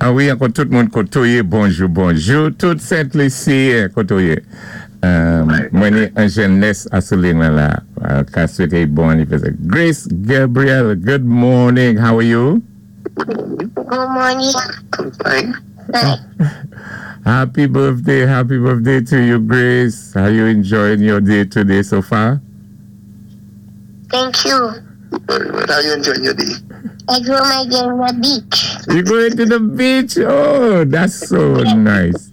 Ah oui, encore tout le monde côtoyé, bonjour, bonjour. Toute cette lycée côtoyé. Moi, un jeunesse à souligner là. Qu'à souhaiter bon anniversaire. Grace Gabriel, good morning. How are you? Good morning. Fine. Happy birthday to you, Grace. Are you enjoying your day today so far? Thank you. What are you enjoying your day? I go my game on the beach. You're going to the beach? Oh, that's so nice.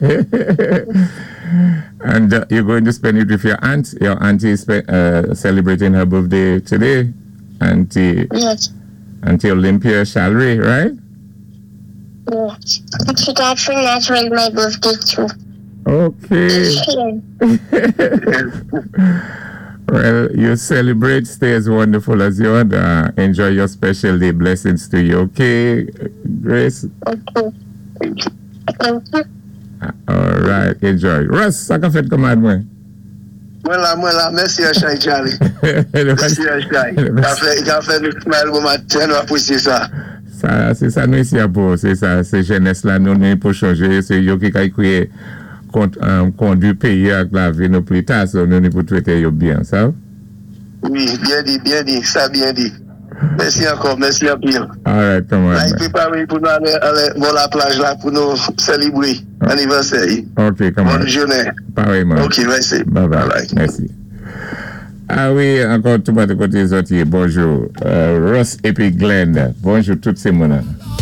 And you're going to spend it with your aunt? Your auntie is celebrating her birthday today? Yes. Auntie Olympia Shalry, right? Yes. And she got for natural my birthday too. Okay. Well, you celebrate, stay as wonderful as you want. Enjoy your special day. Blessings to you, okay, Grace? Okay. Thank you. All right, enjoy. Russ, ça qu'a fait comment, moi? Voilà, merci à Chai Charlie. Merci à Chai. Il a fait le smile au matin, on va pousser ça. Ça, c'est ça, nous ici à Beau, c'est ça, c'est jeunesse là, nous, pour changer, c'est eux qui ont créé conduit pays avec la vie, nous plus tard, nous, pour traiter bien, ça? Oui, bien dit, ça bien dit. Merci encore, merci à bien. All right, come on. Là, il prépare pour nous aller voir la plage là, pour nous célébrer l'anniversaire. Ok, come on. Bonne journée. Pareillement. Ok, merci. Bye-bye. Merci. Ah oui, encore tout le monde de côté sorti. Bonjour. Ross et puis Glenn. Bonjour toutes ces monnaies.